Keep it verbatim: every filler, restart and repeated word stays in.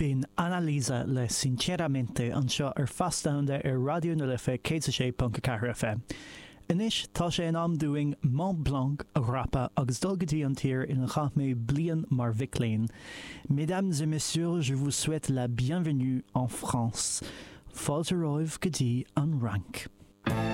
Bín Annalisa le Sinceramente anseo ar fastánda ar Radio na Lifa cé sé punca ceathair F M. Inis tá sé an am doing Mont Blanc a rappa agus dul go dtí an tír in an chaithmé blian mar Vicléin. Mesdames et messieurs, je vous souhaite la bienvenue en France. Fáilte roimh go dtí an rank.